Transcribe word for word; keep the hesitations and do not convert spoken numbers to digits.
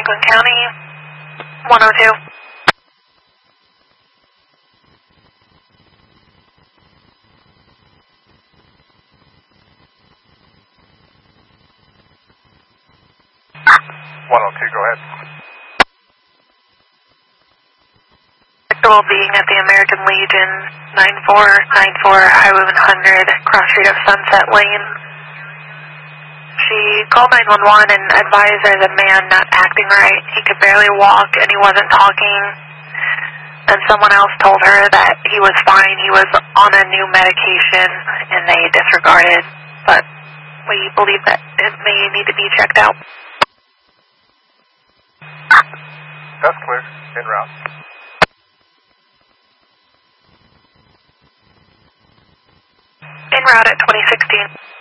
Franklin County, one oh two. one oh two, go ahead. Actual being at the American Legion, nine four nine four Highway one hundred, cross street of Sunset Lane. She called nine one one and advised there's a man not acting right. He could barely walk and he wasn't talking. And someone else told her that he was fine, he was on a new medication, and they disregarded. But we believe that it may need to be checked out. That's clear. En route. En route at twenty sixteen.